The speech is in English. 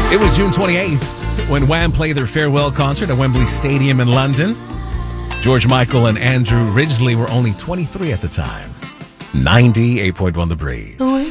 It was June 28th when Wham played their farewell concert at Wembley Stadium in London. George Michael and Andrew Ridgeley were only 23 at the time. 98.1 The Breeze.